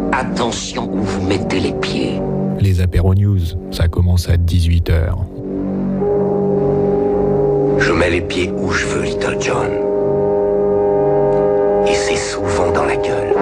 Attention où vous mettez les pieds. Les apéros news, ça commence à 18h. Je mets les pieds où je veux, Little John. Et c'est souvent dans la gueule.